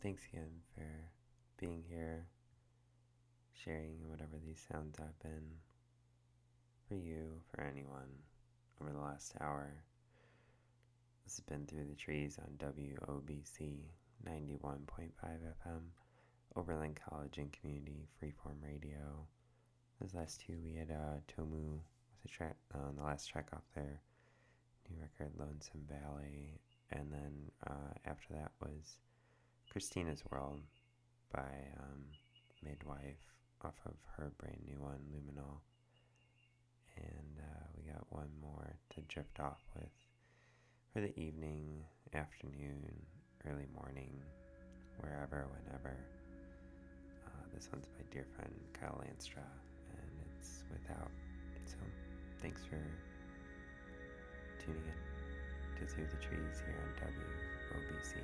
Thanks again for being here, sharing whatever these sounds have been for you, for anyone, over the last hour. This has been Through the Trees on WOBC 91.5 FM, Oberlin College and Community Freeform Radio. This last two, we had Tomu with a track on the last track off their new record, Lonesome Valley, and then after that was Christina's World by Midwife off of her brand new one, Luminol. And we got one more to drift off with for the evening, afternoon, early morning, wherever, whenever. This one's my dear friend Kyle Lanstra, and it's Without. So thanks for tuning in to Through the Trees here on WOBC